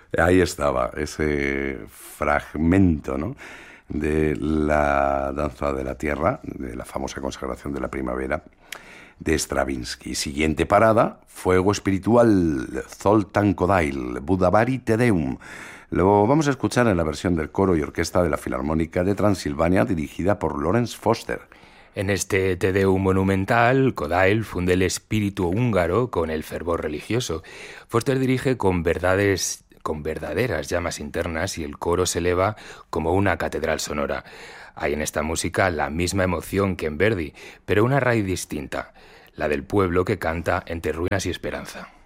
Ahí estaba ese fragmento, ¿no?, de la danza de la tierra, de la famosa consagración de la primavera, de Stravinsky. Siguiente parada, Fuego Espiritual, Zoltán Kodály, Budavari Te Deum. Lo vamos a escuchar en la versión del coro y orquesta de la Filarmónica de Transilvania, dirigida por Lawrence Foster. En este Te Deum monumental, Kodály funde el espíritu húngaro con el fervor religioso. Foster dirige con verdaderas llamas internas y el coro se eleva como una catedral sonora. Hay en esta música la misma emoción que en Verdi, pero una raíz distinta, la del pueblo que canta entre ruinas y esperanza.